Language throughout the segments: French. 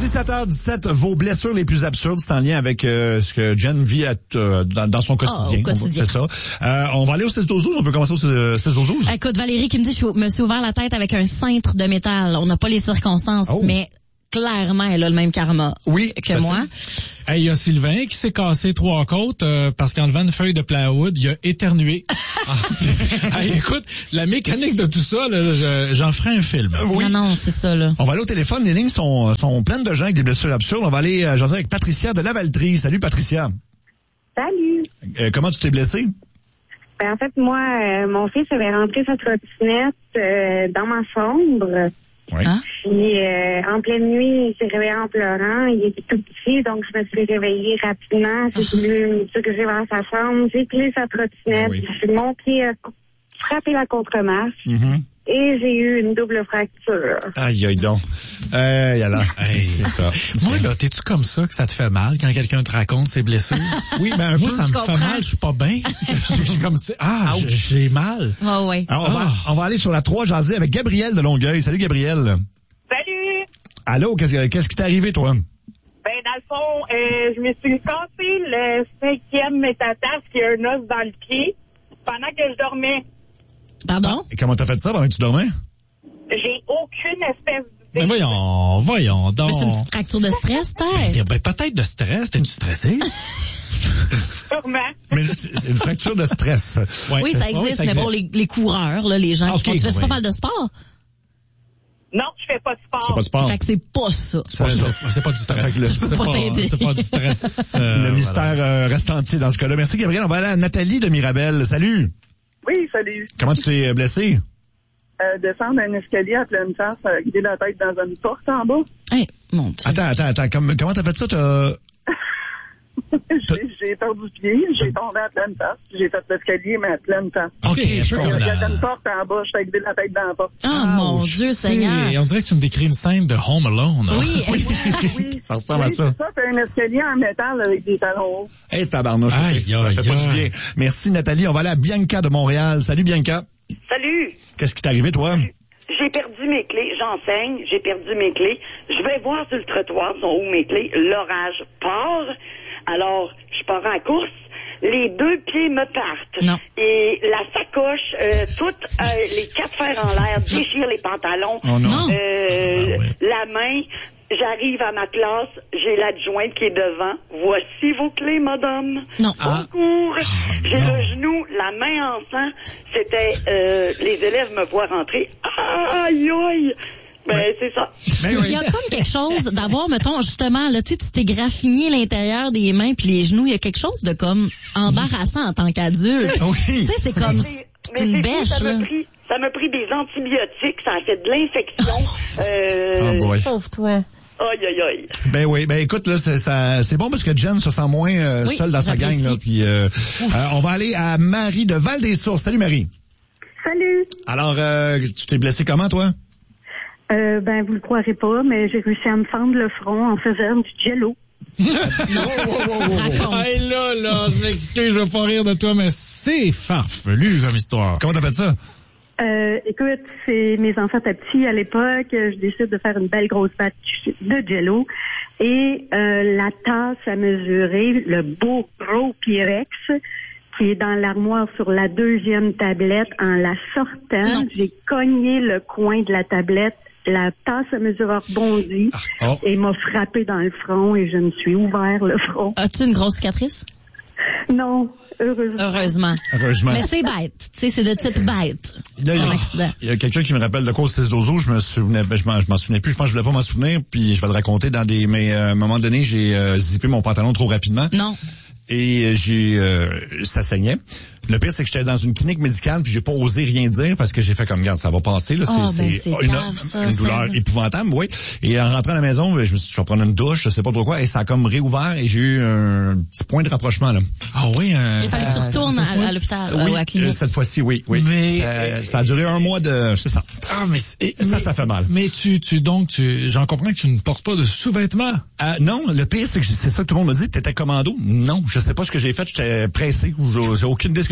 17h17, vos blessures les plus absurdes, c'est en lien avec ce que Jen vit dans son quotidien. Au quotidien. C'est ça. On va aller au 6-12-12. On peut commencer au 6-12-12. Écoute, Valérie qui me dit, je me suis ouvert la tête avec un cintre de métal. On n'a pas les circonstances, mais clairement, elle a le même karma que moi. Il y a Sylvain qui s'est cassé 3 côtes parce qu'en levant une feuille de plywood, il a éternué. Écoute, la mécanique de tout ça, là, j'en ferai un film. Non, c'est ça, là. On va aller au téléphone. Les lignes sont pleines de gens avec des blessures absurdes. On va aller jaser avec Patricia de Lavaltrie. Salut, Patricia. Salut. Comment tu t'es blessée? Ben, en fait, moi, mon fils avait rentré sa trottinette dans ma chambre. Oui. Puis, en pleine nuit, il s'est réveillé en pleurant. Il était tout petit, donc je me suis réveillée rapidement. J'ai voulu me diriger vers sa chambre. J'ai clé sa trottinette. Mon pied a frappé la contre-marche. Et j'ai eu une double fracture. Aïe, donc. C'est ça. Moi, là, t'es-tu comme ça que ça te fait mal quand quelqu'un te raconte ses blessures? Oui, ben un peu. Moi, ça me fait mal, je suis pas bien. Je suis comme ça. J'ai mal. Oh, oui. Alors, on va aller sur la 3 jaser avec Gabriel de Longueuil. Salut, Gabriel. Salut! Allô, qu'est-ce qui t'est arrivé, toi? Ben, dans le fond, je me suis cassé le 5e métatarse, qui a un os dans le pied, pendant que je dormais. Pardon? Et comment t'as fait ça pendant que tu dormais? J'ai aucune espèce de... Ben voyons donc. Mais c'est une petite fracture de stress, peut-être? Ben, peut-être de stress. T'es-tu stressé? Sûrement. Mais c'est une fracture de stress. Oui, ça existe, mais pour les coureurs, là, les gens qui font... Tu fais pas mal de sport? Non, je fais pas de sport. C'est pas de sport. Fait que c'est pas ça. C'est pas du stress. C'est pas du stress. Le mystère reste entier dans ce cas-là. Merci, Gabriel. On va aller à Nathalie de Mirabel. Salut. Oui, salut. Comment tu t'es blessé? Descendre un escalier à pleine face, guider la tête dans une porte en bas. Mon Dieu. Attends. Comment t'as fait ça? J'ai perdu pied, j'ai tombé à pleine face, j'ai fait l'escalier, mais à pleine face. OK, je Il y avait une porte en bas, je fais guider la tête dans la porte. Mon Dieu, Seigneur. On dirait que tu me décris une scène de Home Alone. Oui, oui. Ça ressemble à ça. C'est ça, c'est un escalier en métal avec des talons hauts. Tabarnouche. Ça fait pas du bien. Merci, Nathalie. On va aller à Bianca de Montréal. Salut, Bianca. Salut. Qu'est-ce qui t'est arrivé, toi? J'ai perdu mes clés. J'enseigne. J'ai perdu mes clés. Je vais voir sur le trottoir sont où mes clés. L'orage part. Alors, je pars en course. Les 2 pieds me partent. Non. Et la sacoche, les 4 fers en l'air, déchire les pantalons. Oh non. La main, j'arrive à ma classe, j'ai l'adjointe qui est devant. Voici vos clés, madame. Non. Au cours. J'ai le genou, la main en sang. C'était, les élèves me voient rentrer. Aïe, aïe. Ben, c'est ça. Il y a comme quelque chose d'avoir, mettons, justement, là, tu t'es graffiné l'intérieur des mains puis les genoux. Il y a quelque chose de comme embarrassant en tant qu'adulte. Tu sais, c'est comme une bêche, là. Ça m'a pris des antibiotiques, ça a fait de l'infection. Pauvre toi. Aïe. Ben oui, écoute, là, c'est bon parce que Jen se sent moins seule dans sa gang, là. Puis, on va aller à Marie de Val-des-Sources. Salut, Marie. Salut. Alors, tu t'es blessé comment, toi? Vous le croirez pas, mais j'ai réussi à me fendre le front en faisant du jello. Hey là, je m'excuse, je vais pas rire de toi, mais c'est farfelu comme histoire. Comment t'as fait ça? Écoute, c'est mes enfants étaient petits à l'époque. Je décide de faire une belle grosse batch de jello. Et la tasse à mesurer, le beau gros Pyrex, qui est dans l'armoire sur la 2e tablette, en la sortant, j'ai cogné le coin de la tablette. La tasse à mesure a rebondi et m'a frappé dans le front et je me suis ouvert le front. As-tu une grosse cicatrice? Non, heureusement. Mais c'est bête. Tu sais, c'est de type bête. Là, il y a quelqu'un qui me rappelle de cause 6 dozo, je m'en souvenais plus, je pense que je voulais pas m'en souvenir, puis je vais le raconter mais à un moment donné, j'ai zippé mon pantalon trop rapidement. Non. Et ça saignait. Le pire, c'est que j'étais dans une clinique médicale puis j'ai pas osé rien dire parce que j'ai fait comme, regarde, ça va passer, là. C'est une douleur épouvantable, oui. Et en rentrant à la maison, je me suis dit, je vais prendre une douche, je sais pas trop quoi, et ça a comme réouvert et j'ai eu un petit point de rapprochement, là. Oui, il fallait que tu retournes à l'hôpital, ou à la clinique. Cette fois-ci, oui. Mais, ça a duré 1 mois c'est ça. Ça fait mal. Mais j'en comprends que tu ne portes pas de sous-vêtements. Non, le pire, c'est que c'est ça que tout le monde me dit, t'étais commando. Non, je sais pas ce que j'ai fait, j'étais pressé ou j'ai aucune idée de ce que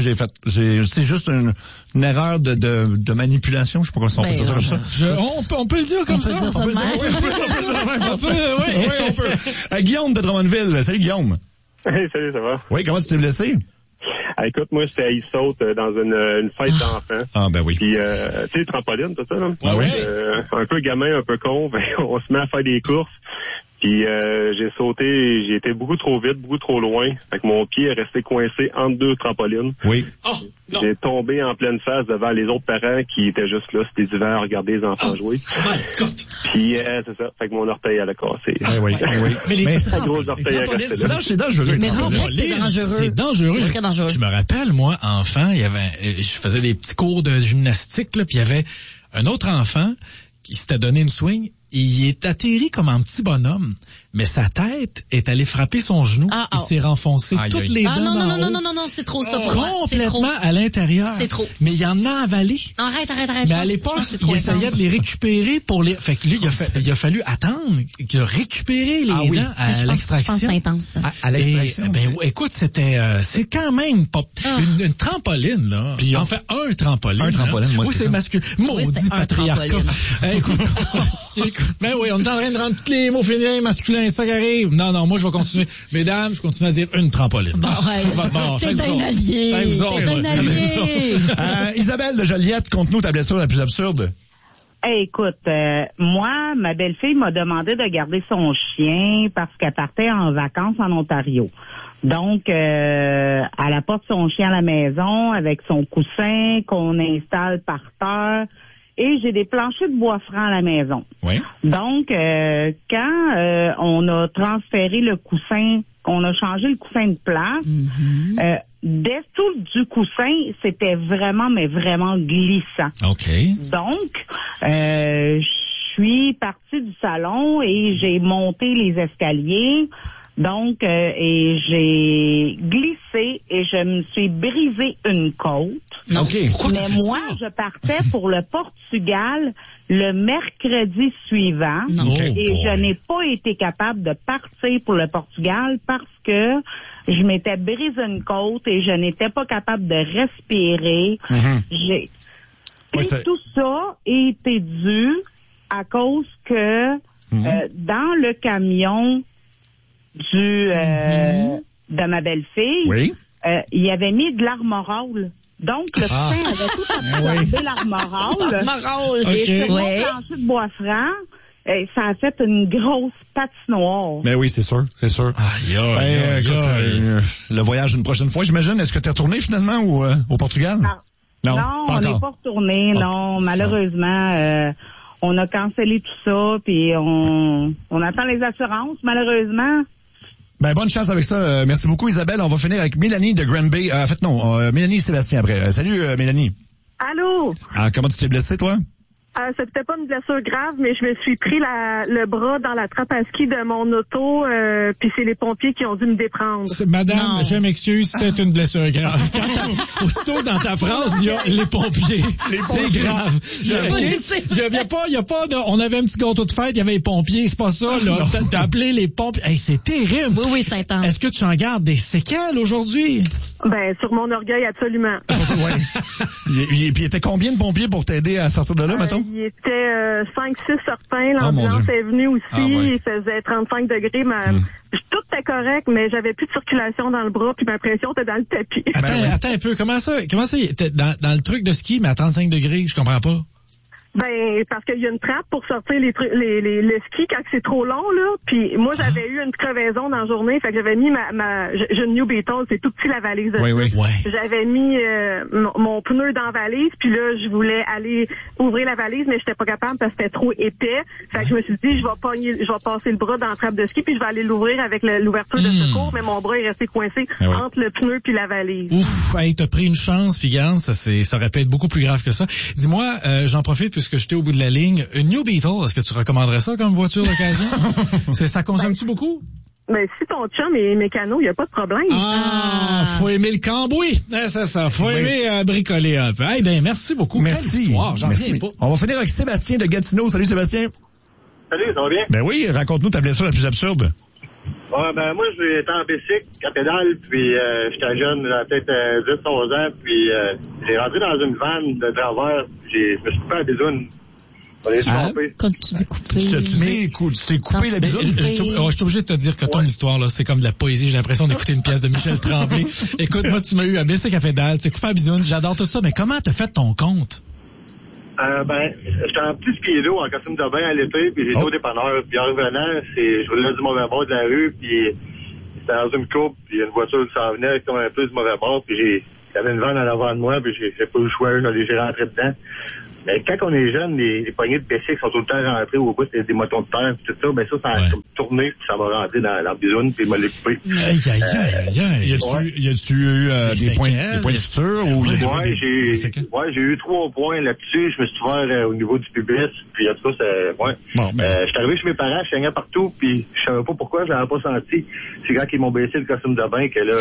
j'ai fait. C'est juste une erreur de manipulation. Je sais pas comment on peut dire ça comme ça. On peut le dire comme ça. On peut. Guillaume de Drummondville. Salut, Guillaume. Hey, salut, ça va? Oui, comment tu t'es blessé? Écoute, moi, j'étais à Issaute dans une fête d'enfants. Ah, ben oui. Puis, tu sais, trampoline, tout ça, là. Ah oui? Un peu gamin, un peu con, ben, on se met à faire des courses. Puis j'ai sauté, j'ai été beaucoup trop vite, beaucoup trop loin. Fait que mon pied est resté coincé entre deux trampolines. Oui. Oh, non. J'ai tombé en pleine face devant les autres parents qui étaient juste là, c'était d'hiver à regarder les enfants jouer. Puis c'est ça, fait que mon orteil elle a cassé. Oui. Mais très gros orteil à casser là. C'est dangereux. Mais c'est vrai que c'est dangereux. C'est dangereux. C'est très dangereux. Je me rappelle, moi, enfant, je faisais des petits cours de gymnastique, là, puis il y avait un autre enfant qui s'était donné une swing. Il est atterri comme un petit bonhomme, mais sa tête est allée frapper son genou. Il s'est renfoncé toutes les dents non, c'est trop ça. Complètement à l'intérieur. C'est trop. Mais il en a avalé. Arrête. Mais à l'époque, il essayait de les récupérer fait que lui, il a fallu attendre qu'il a récupéré les dents à l'extraction. Je pense que c'est intense. À l'extraction. Écoute, c'est quand même pas une trampoline, là. Puis en fait, un trampoline. Moi, c'est masculin. Maudit patriarcat. Écoute, ben oui, on est en train de rendre tous les mots féminins masculins, ça qui arrive. Non, moi je vais continuer. Mesdames, je continue à dire une trampoline. T'es un allié. Isabelle de Joliette, conte-nous ta blessure la plus absurde. Hey, écoute, moi, ma belle-fille m'a demandé de garder son chien parce qu'elle partait en vacances en Ontario. Donc, elle apporte son chien à la maison avec son coussin qu'on installe par terre. Et j'ai des planchers de bois franc à la maison. Oui. Donc, quand on a transféré le coussin, qu'on a changé le coussin de place, dessous du coussin, c'était vraiment glissant. OK. Donc, je suis partie du salon et j'ai monté les escaliers. Donc, et j'ai glissé et je me suis brisé une côte. Okay. Mais moi, je partais pour le Portugal le mercredi suivant et je n'ai pas été capable de partir pour le Portugal parce que je m'étais brisé une côte et je n'étais pas capable de respirer. Tout ça était dû à cause que dans le camion de ma belle-fille, il avait mis de l'Armorol. Donc, le coussin avait tout absorbé l'Armorol. Et sur mon plancher de bois franc, ça a fait une grosse patinoire. Mais oui, c'est sûr. Le voyage une prochaine fois, j'imagine. Est-ce que tu es retourné finalement au Portugal? Non, on n'est pas retourné. Non, malheureusement, on a cancellé tout ça, puis on attend les assurances, malheureusement. Ben, bonne chance avec ça. Merci beaucoup, Isabelle. On va finir avec Mélanie de Granby. Mélanie et Sébastien après. Salut, Mélanie. Allô? Comment tu t'es blessée, toi? C'était pas une blessure grave, mais je me suis pris le bras dans la trappe à ski de mon auto, puis c'est les pompiers qui ont dû me déprendre. Madame, je m'excuse, c'est une blessure grave. Aussitôt dans ta phrase, il y a les pompiers. C'est grave. Il y a pas on avait un petit gâteau de fête, il y avait les pompiers, c'est pas ça, là. T'as appelé les pompiers. Hey, c'est terrible. Oui, c'est intense. Est-ce que tu en gardes des séquelles aujourd'hui? Ben, sur mon orgueil, absolument. Puis il était combien de pompiers pour t'aider à sortir de là, mettons? Il était 5-6 certains. L'ambulance est venue aussi. Il faisait 35 degrés. Tout était correct, mais j'avais plus de circulation dans le bras, puis ma pression était dans le tapis. Attends un peu. Comment ça? Dans le truc de ski, mais à 35 degrés? Je comprends pas. Ben, parce qu'il y a une trappe pour sortir le ski quand c'est trop long, là. Puis moi, j'avais eu une crevaison dans la journée, fait que j'avais mis j'ai une New Beetle, c'est tout petit la valise. J'avais mis mon pneu dans la valise, puis là, je voulais aller ouvrir la valise, mais j'étais pas capable parce que c'était trop épais. Fait que je me suis dit, je vais passer le bras dans la trappe de ski, puis je vais aller l'ouvrir avec l'ouverture de secours, mais mon bras est resté coincé entre le pneu puis la valise. Ouf, hey, t'as pris une chance, Figane, ça aurait pu être beaucoup plus grave que ça. Dis-moi, j'en profite puisque j'étais au bout de la ligne. Une New Beetle, est-ce que tu recommanderais ça comme voiture d'occasion? Ça consomme-tu beaucoup? Ben, si ton chum est mécano, il n'y a pas de problème. Faut aimer le cambouis. C'est ça. Faut aimer bricoler un peu. Merci beaucoup. Merci. J'en reviens pas. On va finir avec Sébastien de Gatineau. Salut, Sébastien. Salut, ça va bien? Ben oui, raconte-nous ta blessure la plus absurde. Ben moi, j'étais en bicycle, à pédale, puis j'étais jeune, j'avais peut-être 10-11 ans, puis j'ai rentré dans une vanne de travers, je me suis coupé la bisoune. Quand tu dis coupé. Tu t'es coupé la bisoune? Je suis obligé de te dire que ton histoire, là, c'est comme de la poésie. J'ai l'impression d'écouter une pièce de Michel Tremblay. Écoute, moi, tu m'as eu à bicycle à pédale, tu t'es coupé la bisoune, j'adore tout ça, mais comment t'as fait ton compte? J'étais en petit skido en costume de bain à l'été, puis j'étais au dépanneur. Puis en revenant, je roulais du mauvais bord de la rue, puis c'était dans une coupe, puis une voiture qui s'en venait comme un peu du mauvais bord, puis il y avait une vanne en avant de moi, puis j'ai pas eu le choix, j'ai rentré dedans. Mais quand on est jeune, les poignées de bicycle sont tout le temps rentrées au bout des motons de terre, puis tout ça, ben ça a comme tourné, puis ça m'a rentré dans la bisoune, puis il m'a coupé. Y a-tu eu des points de suture ou j'ai eu 3 points là-dessus. Je me suis ouvert au niveau du pubis, puis en tout cas, je suis arrivé chez mes parents, je saignais partout, puis je savais pas pourquoi, je l'avais pas senti. C'est quand ils m'ont baissé le costume de bain que là,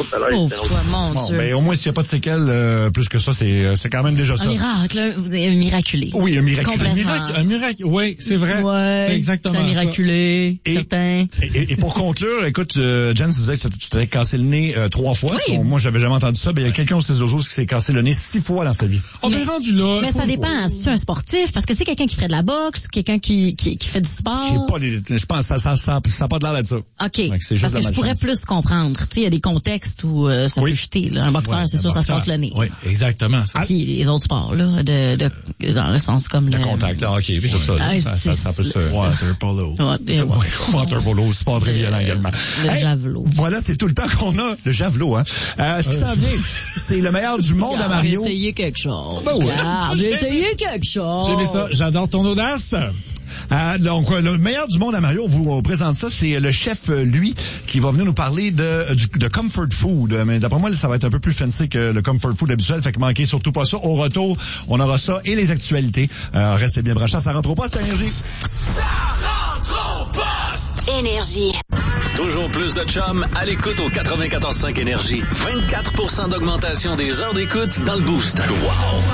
au moins s'il n'y a pas de séquelles plus que ça, c'est quand même déjà ça. Un miracle, miraculé. Oui, un miraculé. Un miracle, oui, c'est vrai. Ouais, c'est exactement ça. Miraculé, certain. Et pour conclure, écoute, Jen, tu disais que tu t'avais cassé le nez 3 fois. Oui. Moi, j'avais jamais entendu ça. Ben, il y a quelqu'un au CESOZO qui s'est cassé le nez 6 fois dans sa vie. Rendu là. Mais ça dépend. Si tu es un sportif, parce que c'est quelqu'un qui ferait de la boxe, ou quelqu'un qui fait du sport. Je pense que ça n'a pas de l'air d'être ça. OK. Parce que je pourrais plus comprendre. Tu sais, il y a des contextes où ça peut chuter, là. Un boxeur, c'est sûr, ça se passe le nez. Oui, exactement. Ça. Puis les autres sports, là, dans le sens comme le contact, là, OK, puis tout ça, ça peut se... Water polo. Water polo, sport très violent également. Le javelot. Voilà, c'est tout le temps qu'on a, le javelot, hein. Ce qui s'en vient, c'est le meilleur du monde à Mario. J'ai essayé quelque chose. J'ai essayé quelque chose. J'ai vu ça, j'adore ton audace. Donc, le meilleur du monde à Mario, on vous présente ça, c'est le chef, lui, qui va venir nous parler de comfort food. Mais d'après moi, ça va être un peu plus fancy que le comfort food habituel, fait que manquez surtout pas ça. Au retour, on aura ça et les actualités. Restez bien branchés, ça rentre au poste, Énergie. Ça rentre au poste! Énergie. Toujours plus de chums à l'écoute au 94.5 Énergie. 24% d'augmentation des heures d'écoute dans le boost. Wow!